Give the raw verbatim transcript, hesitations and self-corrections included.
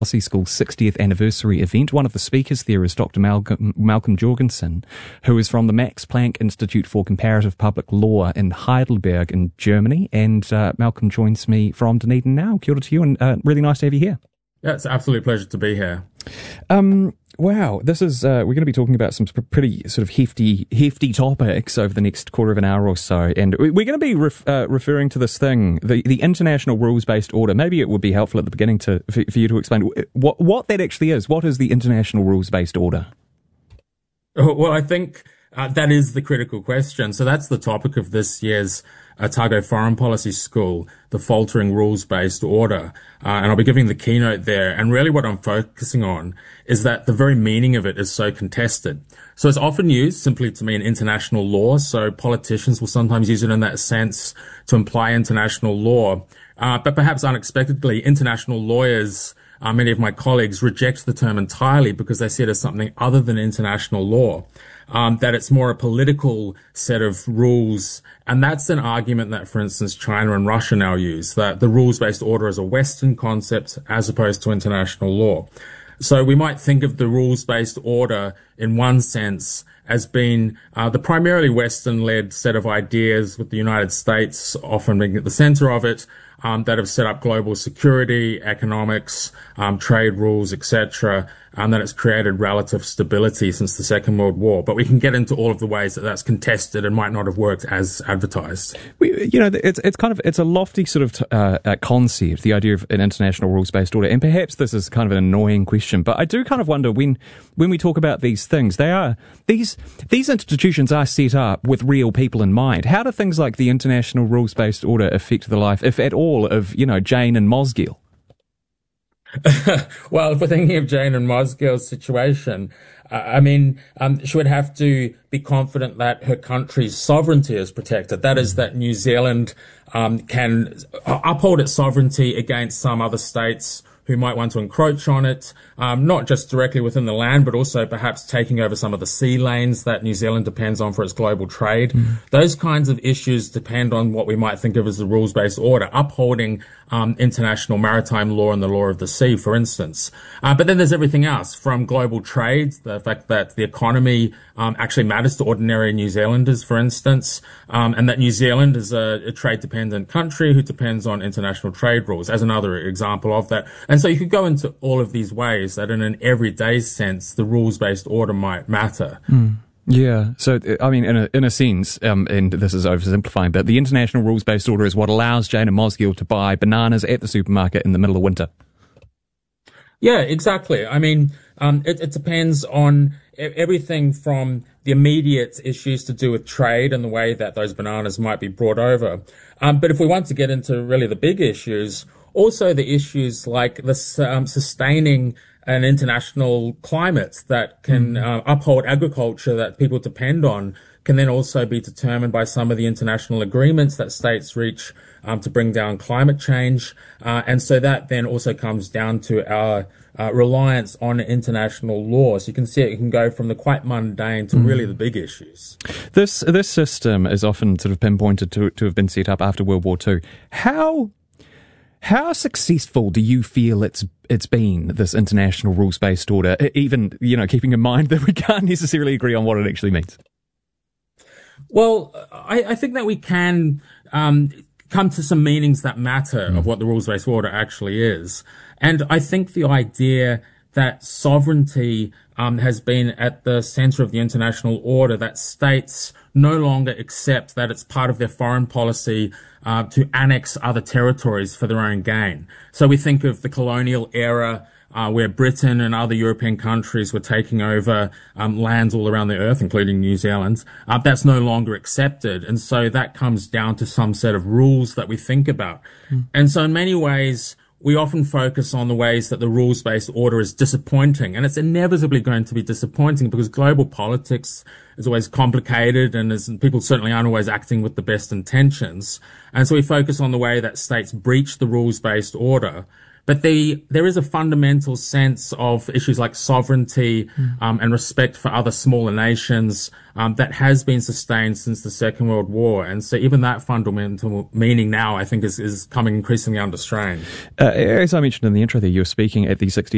Policy School's sixtieth anniversary event. One of the speakers there is Doctor Malcolm, Malcolm Jorgensen, who is from the Max Planck Institute for Comparative Public Law in Heidelberg in Germany. And uh, Malcolm joins me from Dunedin now. Kia ora to you, and uh, really nice to have you here. Yeah, it's an absolute pleasure to be here. Um, wow, this is, uh, we're going to be talking about some pretty sort of hefty, hefty topics over the next quarter of an hour or so. And we're going to be ref, uh, referring to this thing, the, the International Rules-Based Order. Maybe it would be helpful at the beginning to, for, for you to explain what, what that actually is. What is the International Rules-Based Order? Well, I think uh, that is the critical question. So that's the topic of this year's Otago Foreign Policy School, the Faltering Rules-Based Order. Uh, and I'll be giving the keynote there. And really what I'm focusing on is that the very meaning of it is so contested. So it's often used simply to mean international law. So politicians will sometimes use it in that sense to imply international law. Uh, but perhaps unexpectedly, international lawyers, uh, many of my colleagues, reject the term entirely because they see it as something other than international law. Um, that it's more a political set of rules. And that's an argument that, for instance, China and Russia now use, that the rules-based order is a Western concept as opposed to international law. So we might think of the rules-based order in one sense as being uh, the primarily Western-led set of ideas, with the United States often being at the center of it, um, that have set up global security, economics, um, trade rules, et cetera, and that it's created relative stability since the Second World War. But we can get into all of the ways that that's contested and might not have worked as advertised. We, you know, it's it's kind of it's a lofty sort of uh, uh, concept, the idea of an international rules-based order, and perhaps this is kind of an annoying question, but I do kind of wonder when when we talk about these things, they are these these institutions are set up with real people in mind. How do things like the international rules-based order affect the life, if at all, of you know Jane and Mosgiel? Well, if we're thinking of Jane and Mosgiel's situation, uh, I mean, um, she would have to be confident that her country's sovereignty is protected. That is, that New Zealand um, can uphold its sovereignty against some other states who might want to encroach on it, um, not just directly within the land, but also perhaps taking over some of the sea lanes that New Zealand depends on for its global trade. Mm. Those kinds of issues depend on what we might think of as the rules-based order, upholding um, international maritime law and the law of the sea, for instance. Uh, but then there's everything else, from global trade, the fact that the economy um, actually matters to ordinary New Zealanders, for instance, um, and that New Zealand is a, a trade-dependent country who depends on international trade rules, as another example of that. And so you could go into all of these ways that in an everyday sense, the rules-based order might matter. Mm. Yeah. So, I mean, in a, in a sense, um, and this is oversimplifying, but the international rules-based order is what allows Jane and Mosgiel to buy bananas at the supermarket in the middle of winter. Yeah, exactly. I mean, um, it, it depends on everything from the immediate issues to do with trade and the way that those bananas might be brought over. Um, but if we want to get into really the big issues, also the issues like this, um, sustaining an international climate that can uh, uphold agriculture that people depend on, can then also be determined by some of the international agreements that states reach um, to bring down climate change. Uh, and so that then also comes down to our uh, reliance on international law. So you can see it, it can go from the quite mundane to mm. really the big issues. This this system is often sort of pinpointed to, to have been set up after World War Two. How... How successful do you feel it's it's been, this international rules-based order, even, you know, keeping in mind that we can't necessarily agree on what it actually means? Well, I, I think that we can um, come to some meanings that matter mm. of what the rules-based order actually is. And I think the idea that sovereignty um, has been at the center of the international order, that states no longer accept that it's part of their foreign policy uh, to annex other territories for their own gain. So we think of the colonial era uh, where Britain and other European countries were taking over um, lands all around the earth, including New Zealand. Uh, that's no longer accepted. And so that comes down to some set of rules that we think about. Mm. And so in many ways, we often focus on the ways that the rules-based order is disappointing, and it's inevitably going to be disappointing because global politics is always complicated, and is, people certainly aren't always acting with the best intentions. And so we focus on the way that states breach the rules-based order. But the, there is a fundamental sense of issues like sovereignty mm. um, and respect for other smaller nations um, that has been sustained since the Second World War. And so even that fundamental meaning now, I think, is, is coming increasingly under strain. Uh, as I mentioned in the intro there, you were speaking at the sixtieth